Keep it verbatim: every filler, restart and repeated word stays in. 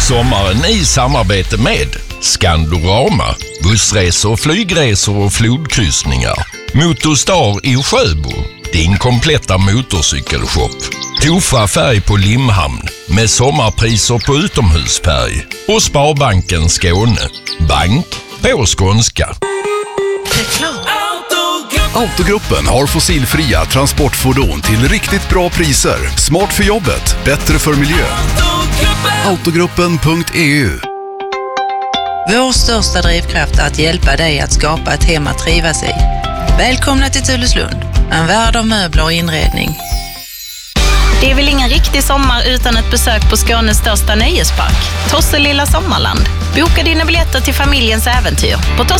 Sommaren i samarbete med Skandorama, bussresor, flygresor och flodkryssningar. Motorstar i Sjöbo, din kompletta motorcykelshop. Tofa färg på Limhamn med sommarpriser på utomhusfärg. Och Sparbanken Skåne, bank på skånska. Reklam. Autogruppen har fossilfria transportfordon till riktigt bra priser. Smart för jobbet, bättre för miljön. Autogruppen punkt e u. Vår största drivkraft är att hjälpa dig att skapa ett hem att trivas i. Välkomna till Tulleslund, en värld av möbler och inredning. Det är väl ingen riktig sommar utan ett besök på Skånes största nöjespark, Tosselilla Sommarland. Boka dina biljetter till familjens äventyr på